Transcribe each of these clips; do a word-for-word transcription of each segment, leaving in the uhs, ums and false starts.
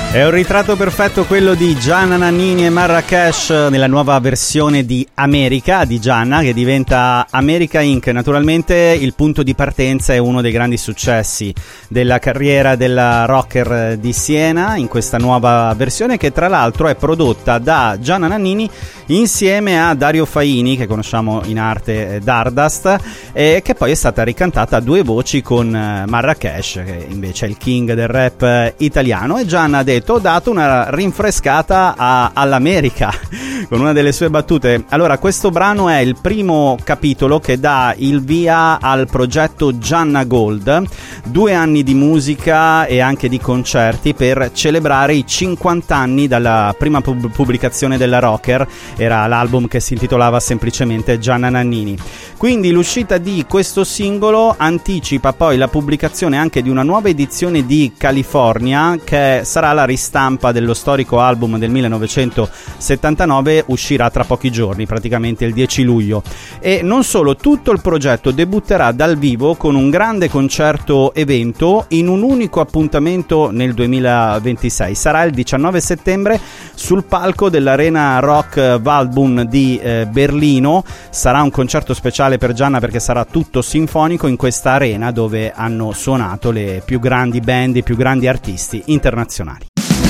È un ritratto perfetto quello di Gianna Nannini e Marracash nella nuova versione di America di Gianna, che diventa America incorporated. Naturalmente il punto di partenza è uno dei grandi successi della carriera della rocker di Siena in questa nuova versione, che tra l'altro è prodotta da Gianna Nannini insieme a Dario Faini, che conosciamo in arte Dardust, e che poi è stata ricantata a due voci con Marracash, che invece è il king del rap italiano. E Gianna ha detto: ho dato una rinfrescata a, all'America con una delle sue battute. Allora, questo brano è il primo capitolo che dà il via al progetto Gianna Gold, due anni di musica e anche di concerti per celebrare i cinquanta anni dalla prima pub- pubblicazione della rocker. Era l'album che si intitolava semplicemente Gianna Nannini. Quindi l'uscita di questo singolo anticipa poi la pubblicazione anche di una nuova edizione di California, che sarà la ristampa dello storico album del millenovecentosettantanove, uscirà tra pochi giorni, praticamente il dieci luglio. E non solo, tutto il progetto debutterà dal vivo con un grande concerto evento in un unico appuntamento nel duemilaventisei. Sarà il diciannove settembre sul palco dell'Arena Rock Waldbühne di eh, Berlino. Sarà un concerto speciale per Gianna perché sarà tutto sinfonico in questa arena dove hanno suonato le più grandi band, i più grandi artisti internazionali.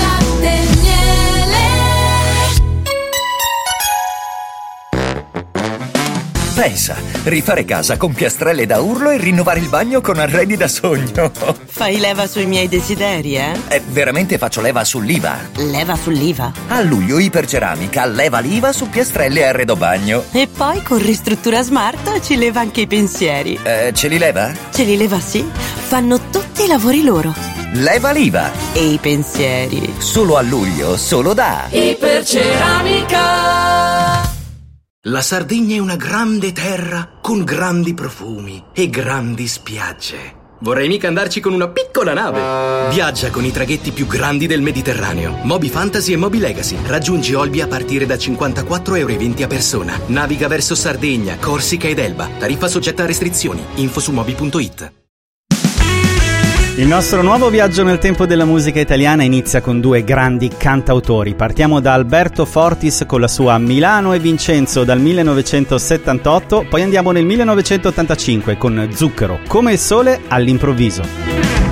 Pensa, rifare casa con piastrelle da urlo e rinnovare il bagno con arredi da sogno. Fai leva sui miei desideri, eh? Eh, veramente faccio leva sull'I V A. Leva sull'I V A? A luglio Iperceramica leva l'I V A su piastrelle e arredo bagno. E poi con Ristruttura Smart ci leva anche i pensieri. Eh, ce li leva? Ce li leva, sì. Fanno tutti i lavori loro. Leva l'I V A. E i pensieri. Solo a luglio, solo da Iperceramica. La Sardegna è una grande terra con grandi profumi e grandi spiagge. Vorrei mica andarci con una piccola nave. Viaggia con i traghetti più grandi del Mediterraneo. Moby Fantasy e Moby Legacy. Raggiungi Olbia a partire da cinquantaquattro euro e venti a persona. Naviga verso Sardegna, Corsica ed Elba. Tariffa soggetta a restrizioni. Info su moby punto it. Il nostro nuovo viaggio nel tempo della musica italiana inizia con due grandi cantautori. Partiamo da Alberto Fortis con la sua Milano e Vincenzo dal millenovecentosettantotto, poi andiamo nel millenovecentottantacinque con Zucchero, come il sole all'improvviso.